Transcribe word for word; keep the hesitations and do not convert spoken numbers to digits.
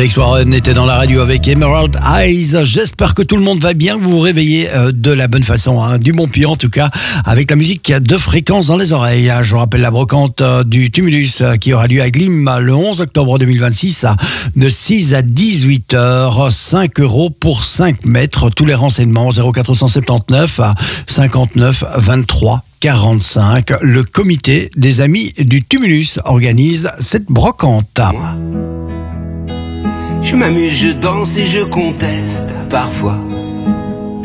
Alex Warren était dans la radio avec Emerald Eyes. J'espère que tout le monde va bien, que vous vous réveillez de la bonne façon, hein, du bon pied en tout cas, avec la musique de Fréquence dans les oreilles. Je vous rappelle la brocante du Tumulus qui aura lieu à Glimm le onze octobre deux mille vingt-six de six à dix-huit heures. cinq euros pour cinq mètres. Tous les renseignements zéro quatre cent soixante-dix-neuf cinquante-neuf vingt-trois quarante-cinq. Le comité des amis du Tumulus organise cette brocante. Moi, je m'amuse, je danse et je conteste parfois.